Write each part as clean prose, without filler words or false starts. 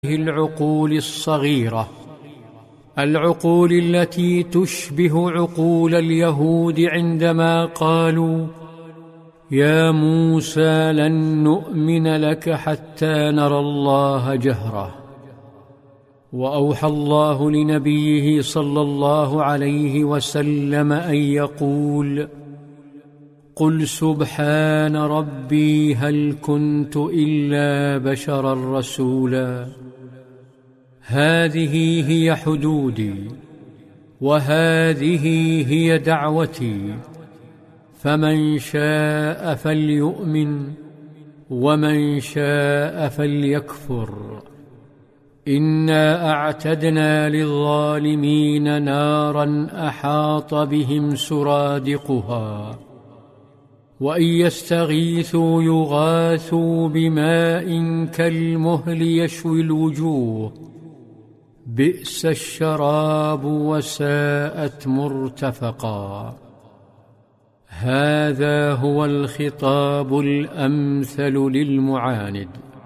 العقول الصغيرة، العقول التي تشبه عقول اليهود عندما قالوا: يا موسى لن نؤمن لك حتى نرى الله جهرة. وأوحى الله لنبيه صلى الله عليه وسلم أن يقول: قل سبحان ربي هل كنت إلا بشرا رسولا. هذه هي حدودي، وهذه هي دعوتي، فمن شاء فليؤمن ومن شاء فليكفر. إنا أعتدنا للظالمين نارا أحاط بهم سرادقها، وإن يستغيثوا يغاثوا بماء كالمهل يشوي الوجوه، بئس الشراب وساءت مرتفقا. هذا هو الخطاب الأمثل للمعاند.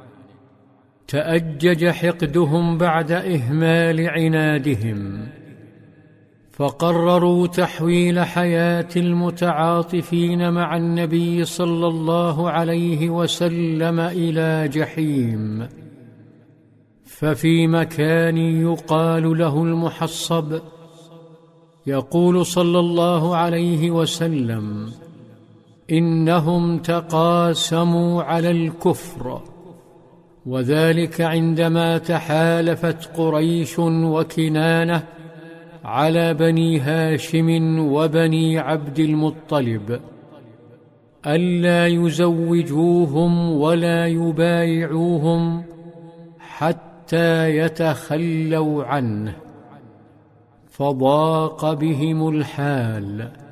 تأجج حقدهم بعد إهمال عنادهم، فقرروا تحويل حياة المتعاطفين مع النبي صلى الله عليه وسلم إلى جحيم. ففي مكان يقال له المحصب يقول صلى الله عليه وسلم: إنهم تقاسموا على الكفر، وذلك عندما تحالفت قريش وكنانة على بني هاشم وبني عبد المطلب ألا يزوجوهم ولا يبايعوهم حتى يتخلوا عنه، فضاق بهم الحال.